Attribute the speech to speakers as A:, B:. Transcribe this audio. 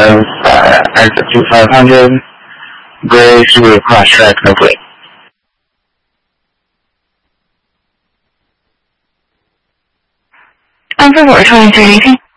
A: exit to 500, Gray Subaru Crosstrek, no plate.
B: On for 2318.